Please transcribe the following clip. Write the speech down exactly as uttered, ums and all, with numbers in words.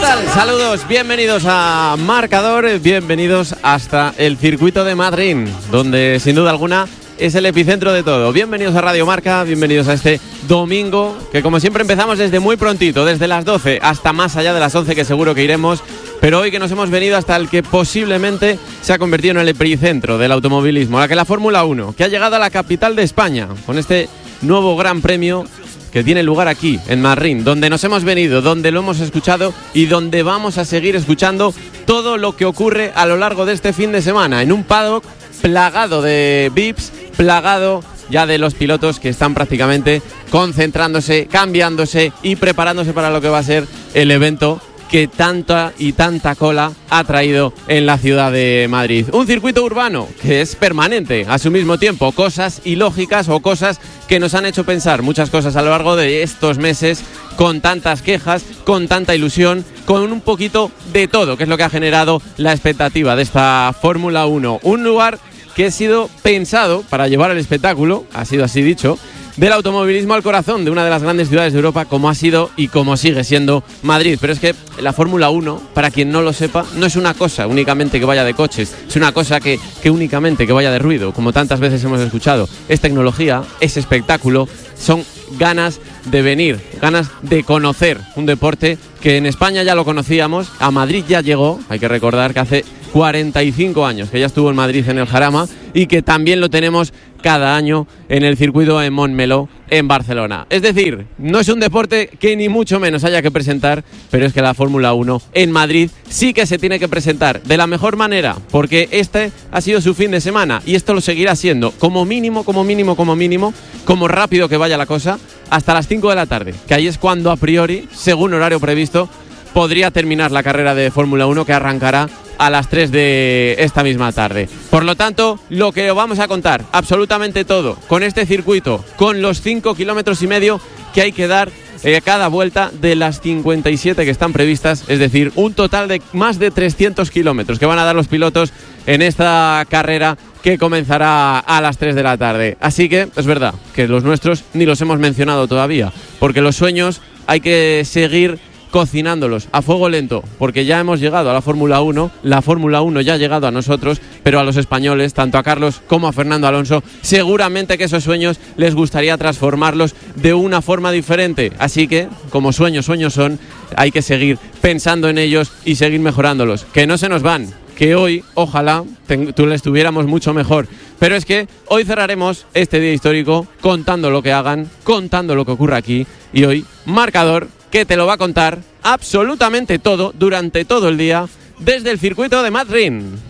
tal? Saludos, bienvenidos a Marcador, bienvenidos hasta el circuito de Madrid, donde sin duda alguna es el epicentro de todo. Bienvenidos a Radio Marca, bienvenidos a este domingo, que como siempre empezamos desde muy prontito, desde las doce hasta más allá de las once, que seguro que iremos, pero hoy que nos hemos venido hasta el que posiblemente se ha convertido en el epicentro del automovilismo, la que la Fórmula uno, que ha llegado a la capital de España, con este nuevo gran premio que tiene lugar aquí, en Madrid, donde nos hemos venido, donde lo hemos escuchado y donde vamos a seguir escuchando todo lo que ocurre a lo largo de este fin de semana, en un paddock plagado de V I Ps, plagado ya de los pilotos que están prácticamente concentrándose, cambiándose y preparándose para lo que va a ser el evento que tanta y tanta cola ha traído en la ciudad de Madrid. Un circuito urbano que es permanente a su mismo tiempo, cosas ilógicas o cosas que nos han hecho pensar muchas cosas a lo largo de estos meses, con tantas quejas, con tanta ilusión, con un poquito de todo, que es lo que ha generado la expectativa de esta Fórmula uno. Un lugar que ha sido pensado para llevar el espectáculo, ha sido así dicho, del automovilismo al corazón de una de las grandes ciudades de Europa, como ha sido y como sigue siendo Madrid. Pero es que la Fórmula uno, para quien no lo sepa, no es una cosa únicamente que vaya de coches, es una cosa que, que únicamente que vaya de ruido, como tantas veces hemos escuchado. Es tecnología, es espectáculo, son ganas de venir, ganas de conocer un deporte que en España ya lo conocíamos, a Madrid ya llegó, hay que recordar que hace cuarenta y cinco años que ya estuvo en Madrid en el Jarama y que también lo tenemos cada año en el circuito de Montmeló en Barcelona. Es decir, no es un deporte que ni mucho menos haya que presentar, pero es que la Fórmula uno en Madrid sí que se tiene que presentar de la mejor manera, porque este ha sido su fin de semana y esto lo seguirá siendo como mínimo, como mínimo, como mínimo, como rápido que vaya la cosa, hasta las cinco de la tarde, que ahí es cuando a priori, según horario previsto, podría terminar la carrera de Fórmula uno, que arrancará a las tres de esta misma tarde. Por lo tanto, lo que os vamos a contar, absolutamente todo, con este circuito, con los cinco kilómetros y medio que hay que dar eh, cada vuelta de las cincuenta y siete que están previstas, es decir, un total de más de trescientos kilómetros que van a dar los pilotos en esta carrera que comenzará a las tres de la tarde. Así que es verdad que los nuestros ni los hemos mencionado todavía, porque los sueños hay que seguir cocinándolos a fuego lento, porque ya hemos llegado a la Fórmula uno, la Fórmula uno ya ha llegado a nosotros, pero a los españoles, tanto a Carlos como a Fernando Alonso, seguramente que esos sueños les gustaría transformarlos de una forma diferente. Así que, como sueños, sueños son, hay que seguir pensando en ellos y seguir mejorándolos, que no se nos van, que hoy, ojalá, tú les tuviéramos mucho mejor. Pero es que hoy cerraremos este día histórico contando lo que hagan, contando lo que ocurre aquí, y hoy, Marcador, que te lo va a contar absolutamente todo durante todo el día desde el circuito de Madrid.